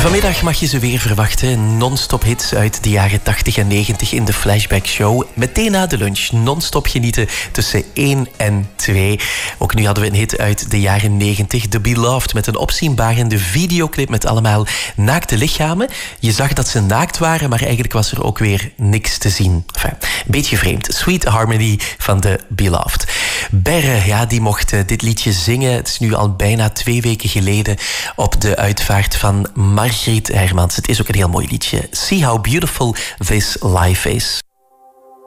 Vanmiddag mag je ze weer verwachten. Non-stop hits uit de jaren 80 en 90 in de Flashback Show. Meteen na de lunch. Non-stop genieten tussen 1 en 2. Ook nu hadden we een hit uit de jaren 90. The Beloved met een opzienbarende videoclip met allemaal naakte lichamen. Je zag dat ze naakt waren, maar eigenlijk was er ook weer niks te zien. Enfin, een beetje vreemd. Sweet Harmony van The Beloved. Berre, ja, die mocht dit liedje zingen. Het is nu al bijna 2 weken geleden op de uitvaart van Margriet Hermans. Het is ook een heel mooi liedje. See how beautiful this life is.